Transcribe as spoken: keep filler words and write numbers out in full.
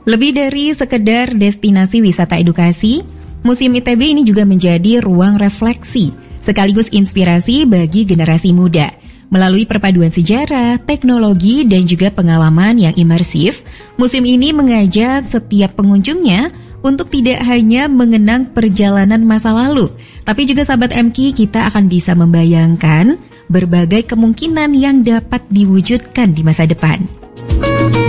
Lebih dari sekedar destinasi wisata edukasi, Museum I T B ini juga menjadi ruang refleksi, sekaligus inspirasi bagi generasi muda. Melalui perpaduan sejarah, teknologi, dan juga pengalaman yang imersif, museum ini mengajak setiap pengunjungnya untuk tidak hanya mengenang perjalanan masa lalu, tapi juga sahabat M K, kita akan bisa membayangkan berbagai kemungkinan yang dapat diwujudkan di masa depan.